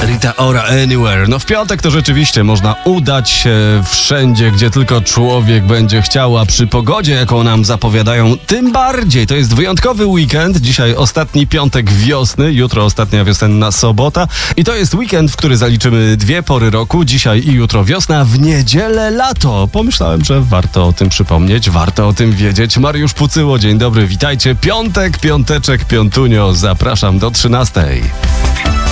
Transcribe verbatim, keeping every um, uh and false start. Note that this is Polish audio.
Rita Ora Anywhere. No w piątek to rzeczywiście można udać się wszędzie, gdzie tylko człowiek będzie chciał, a przy pogodzie, jaką nam zapowiadają, tym bardziej. To jest wyjątkowy weekend. Dzisiaj ostatni piątek wiosny, jutro ostatnia wiosenna sobota. I to jest weekend, w który zaliczymy dwie pory roku. Dzisiaj i jutro wiosna, w niedzielę lato. Pomyślałem, że warto o tym przypomnieć, warto o tym wiedzieć. Mariusz Pucyło, dzień dobry, witajcie. Piątek, piąteczek, piątunio. Zapraszam do trzynastej.